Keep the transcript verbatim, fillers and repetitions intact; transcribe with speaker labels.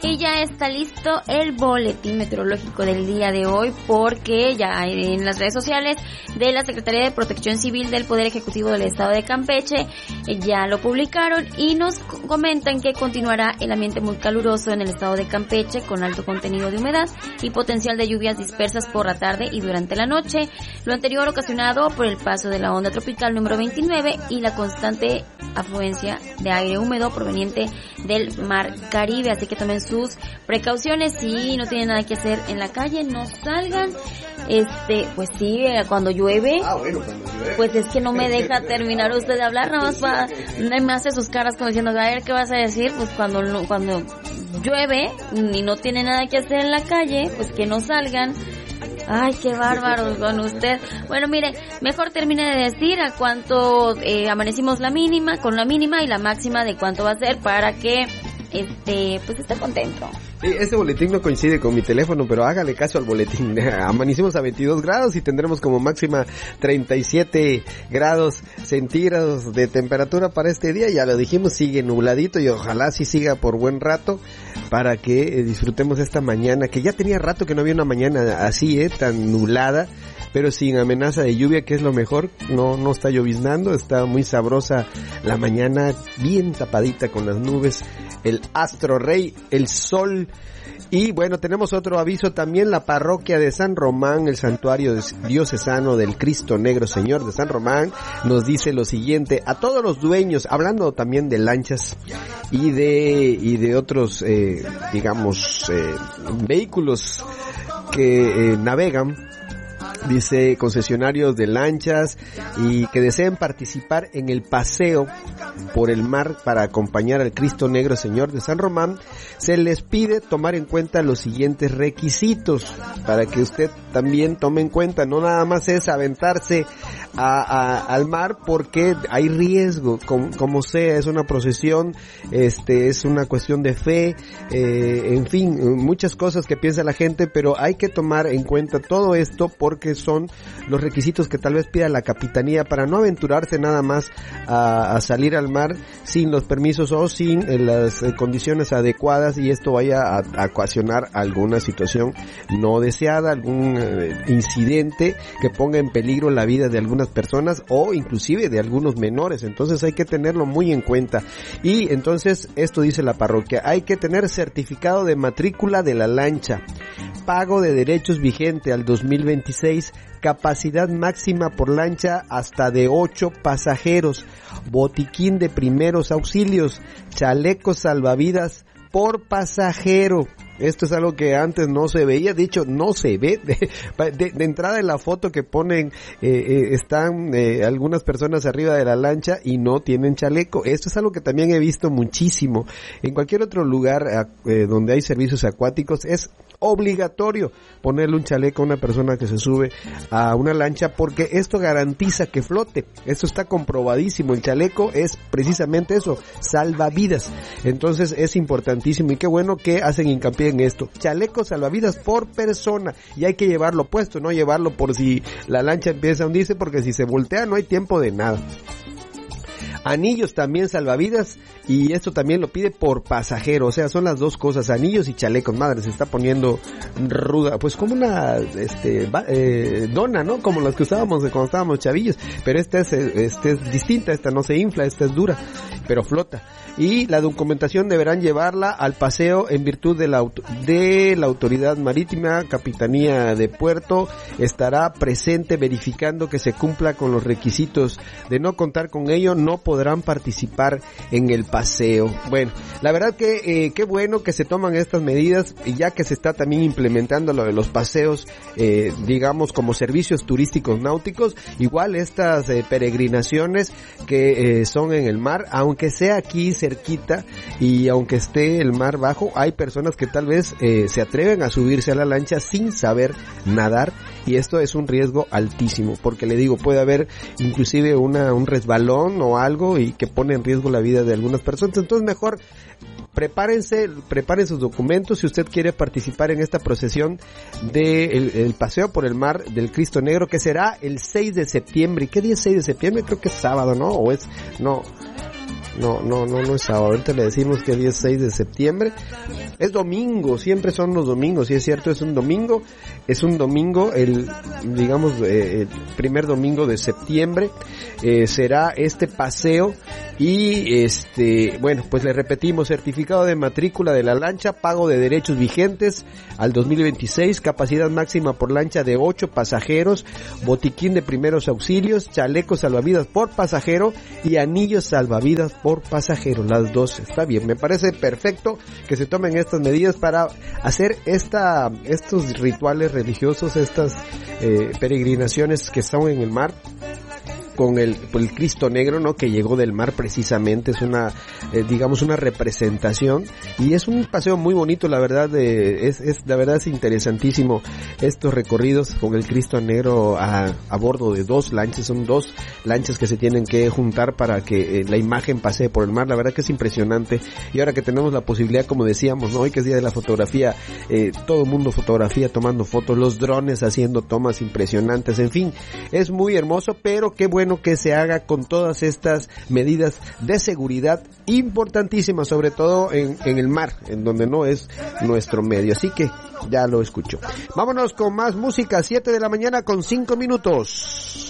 Speaker 1: Y ya está listo el boletín meteorológico del día de hoy, porque ya en las redes sociales de la Secretaría de Protección Civil del Poder Ejecutivo del Estado de Campeche ya lo publicaron y nos comentan que continuará el ambiente muy caluroso en el estado de Campeche con alto contenido de humedad y potencial de lluvias dispersas por la tarde y durante la noche. Lo anterior ocasionado por el paso de la onda tropical número veintinueve y la constante afluencia de aire húmedo proveniente del mar Caribe, así que tomen sus precauciones. Si no tienen nada que hacer en la calle, no salgan. Este, pues sí, cuando llueve,
Speaker 2: ah, bueno, cuando llueve,
Speaker 1: pues es que no me deja terminar usted de hablar, nada más para, no me hace sus caras como diciendo, a ver, ¿qué vas a decir? Pues cuando, cuando llueve y no tiene nada que hacer en la calle, pues que no salgan. Ay, qué bárbaros con usted. Bueno, mire, mejor termine de decir a cuánto eh, amanecimos la mínima, con la mínima y la máxima de cuánto va a ser para que, este, pues esté contento.
Speaker 2: Sí, este boletín no coincide con mi teléfono, pero hágale caso al boletín. Amanecimos a veintidós grados y tendremos como máxima treinta y siete grados centígrados de temperatura para este día. Ya lo dijimos, sigue nubladito y ojalá sí siga por buen rato para que eh, disfrutemos esta mañana, que ya tenía rato que no había una mañana así, eh, tan nublada, pero sin amenaza de lluvia, que es lo mejor. No, no está lloviznando, está muy sabrosa la mañana, bien tapadita con las nubes, el astro rey, el sol. Y bueno, tenemos otro aviso también. La parroquia de San Román, el santuario diocesano del Cristo Negro Señor de San Román, nos dice lo siguiente: a todos los dueños, hablando también de lanchas y de y de otros eh, digamos eh, vehículos que eh, navegan, dice, concesionarios de lanchas y que deseen participar en el paseo por el mar para acompañar al Cristo Negro Señor de San Román, se les pide tomar en cuenta los siguientes requisitos para que usted también tome en cuenta. No nada más es aventarse a, a, al mar, porque hay riesgo, como, como sea, es una procesión, este es una cuestión de fe, eh, en fin, muchas cosas que piensa la gente, pero hay que tomar en cuenta todo esto porque son los requisitos que tal vez pida la capitanía para no aventurarse nada más a, a salir al mar sin los permisos o sin eh, las eh, condiciones adecuadas, y esto vaya a, a ocasionar alguna situación no deseada, algún eh, incidente que ponga en peligro la vida de algunas personas o inclusive de algunos menores. Entonces hay que tenerlo muy en cuenta. Y entonces esto dice la parroquia: hay que tener certificado de matrícula de la lancha, pago de derechos vigente al dos mil veintiséis, capacidad máxima por lancha hasta de ocho pasajeros, botiquín de primeros auxilios, chalecos salvavidas por pasajero. Esto es algo que antes no se veía, de hecho no se ve. De, de, de entrada en la foto que ponen, eh, eh, están eh, algunas personas arriba de la lancha y no tienen chaleco. Esto es algo que también he visto muchísimo. En cualquier otro lugar eh, donde hay servicios acuáticos es obligatorio ponerle un chaleco a una persona que se sube a una lancha, porque esto garantiza que flote. Esto está comprobadísimo. El chaleco es precisamente eso, salvavidas. Entonces es importantísimo, y qué bueno que hacen hincapié en esto: chaleco salvavidas por persona, y hay que llevarlo puesto, no llevarlo por si la lancha empieza a hundirse, porque si se voltea no hay tiempo de nada. Anillos también salvavidas, y esto también lo pide por pasajero. O sea, son las dos cosas, anillos y chalecos. Madre, se está poniendo ruda, pues como una este eh, dona, ¿no? Como las que usábamos cuando estábamos chavillos, pero esta es, esta es distinta, esta no se infla, esta es dura, pero flota. Y la documentación deberán llevarla al paseo en virtud de la, de la autoridad marítima. Capitanía de Puerto estará presente verificando que se cumpla con los requisitos. De no contar con ello, no podrán participar en el paseo. Bueno, la verdad que eh, qué bueno que se toman estas medidas, y ya que se está también implementando lo de los paseos, eh, digamos, como servicios turísticos náuticos, igual estas eh, peregrinaciones que eh, son en el mar, aunque sea aquí cerquita y aunque esté el mar bajo, hay personas que tal vez eh, se atreven a subirse a la lancha sin saber nadar, y esto es un riesgo altísimo, porque le digo, puede haber inclusive una un resbalón o algo y que pone en riesgo la vida de algunas personas. Entonces mejor prepárense, preparen sus documentos si usted quiere participar en esta procesión de el, el paseo por el mar del Cristo Negro, que será el seis de septiembre. ¿Y qué día es seis de septiembre? Creo que es sábado, ¿no? O es, no, no, no, no, no es sábado. Ahorita le decimos que el dieciséis de septiembre. Es domingo, siempre son los domingos, y es cierto, es un domingo, es un domingo, el, digamos, eh, el primer domingo de septiembre, eh, será este paseo, y este, bueno, pues le repetimos, certificado de matrícula de la lancha, pago de derechos vigentes al dos mil veintiséis, capacidad máxima por lancha de ocho pasajeros, botiquín de primeros auxilios, chalecos salvavidas por pasajero y anillos salvavidas por pasajero, las dos. Está bien, me parece perfecto que se tomen estas medidas para hacer esta, estos rituales religiosos, estas eh, peregrinaciones que están en el mar, con el, el Cristo Negro, ¿no? Que llegó del mar precisamente, es una, eh, digamos, una representación, y es un paseo muy bonito, la verdad, de, es, es, la verdad es interesantísimo estos recorridos con el Cristo Negro a, a bordo de dos lanchas, son dos lanchas que se tienen que juntar para que eh, la imagen pase por el mar, la verdad que es impresionante, y ahora que tenemos la posibilidad, como decíamos, ¿no? Hoy que es día de la fotografía, eh, todo el mundo fotografía, tomando fotos, los drones haciendo tomas impresionantes, en fin, es muy hermoso, pero qué bueno que se haga con todas estas medidas de seguridad importantísimas, sobre todo en, en el mar, en donde no es nuestro medio. Así que ya lo escucho. Vámonos con más música, siete de la mañana con cinco minutos.